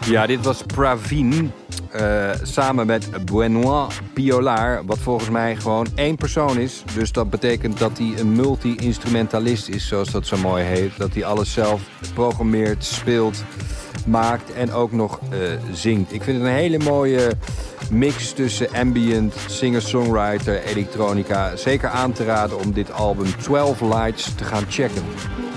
Ja, dit was Praveen samen met Benoit Piolard, wat volgens mij gewoon één persoon is. Dus dat betekent dat hij een multi-instrumentalist is, zoals dat zo mooi heet. Dat hij alles zelf programmeert, speelt, maakt en ook nog zingt. Ik vind het een hele mooie mix tussen ambient, singer-songwriter, elektronica. Zeker aan te raden om dit album 12 Lights te gaan checken.